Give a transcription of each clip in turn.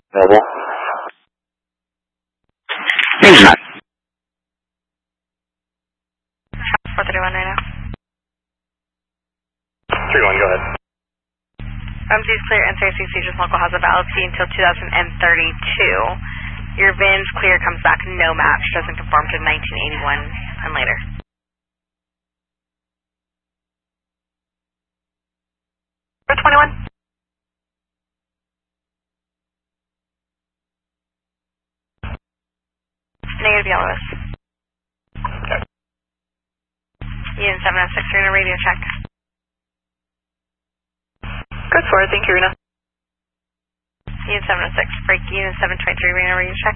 Available. Here's not. 431 right now. 31, go ahead. Please clear NCICC just local has a valid fee until 2032. Your VIN's clear, comes back no match, doesn't conform to 1981 and later. For 21. Negative yellows. Okay. Unit 706, you're in a radio check. Good for it, thank you, Rena. Unit 706, break Unit 723, we're in a radio check.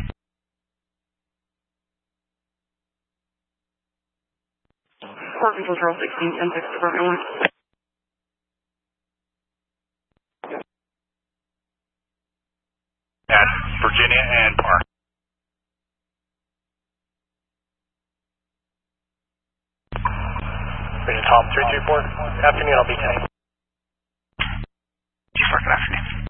Port Control 16, M6 Department 1. At Virginia and Park. Rena Tom 334. Good afternoon, I'll be 10. Just work, good afternoon.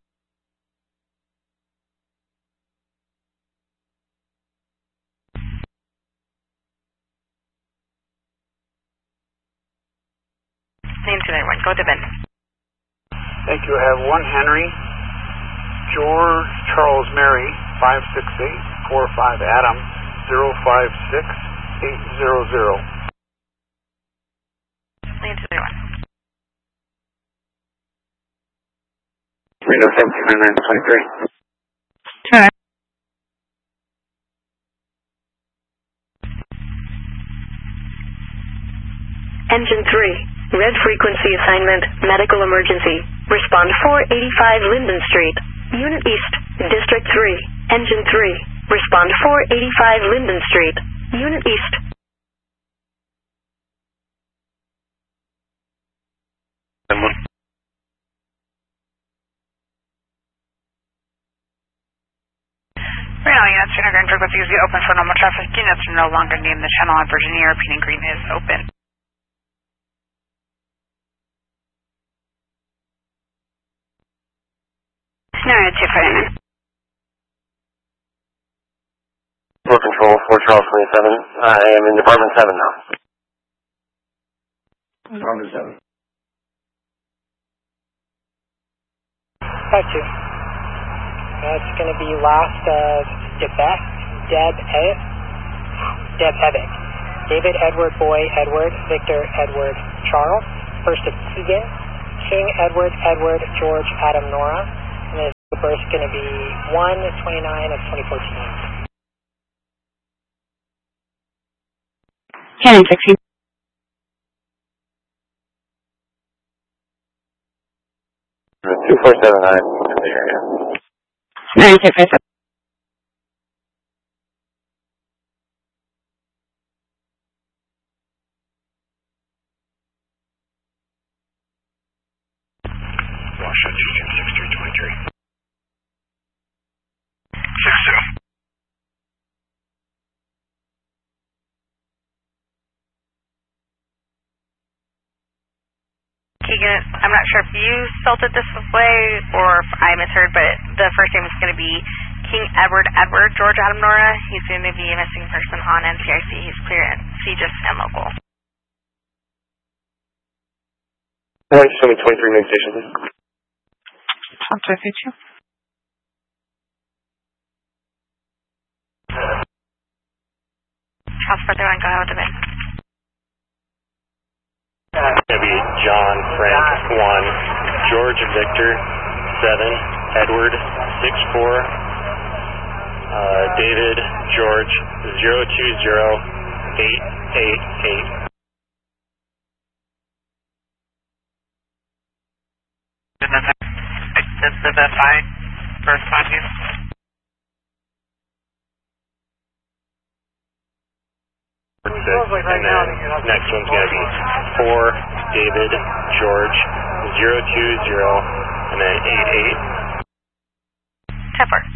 Name to everyone, go to Ben. Thank you. I have 1 Henry, George Charles Mary, 56845 Adam, 056800. Name to everyone. Reno 179923. Alright. Engine 3, red frequency assignment, medical emergency. Respond 485 Linden Street, Unit East, District 3. Engine 3, respond 485 Linden Street, Unit East. Reno, units, your green frequency is open for normal traffic. Units are no longer named the channel on Virginia. Repeating, green is open. No, it's your friend. Port Control 4 Charles 27. I am in Department 7 now. Department 7. 5-2. That's going to be last of Deb Evick. David Edward Boy Edward Victor Edward Charles. First of Keegan. King Edward Edward George Adam Nora. And the birth is going to be 1/29 of 2014. Cannon 16. Uh, 2479 in the area. 9657. Washington, 6323. 6-2. Keegan, I'm not sure if you spelled it this way or if I misheard, but the first name is going to be King Edward Edward George Adam Nora. He's going to be a missing person on NCIC. He's clear at CGIS and local. Why don't you show me 23 main station, please? Tom 232. Transport 31, go ahead with the bin. It's going to be John Frank 1, George Victor 7, Edward 64, David George 020888. Is that fine? First time you? And then next one's going to be 4, David, George, 020, and then 88. Tepper.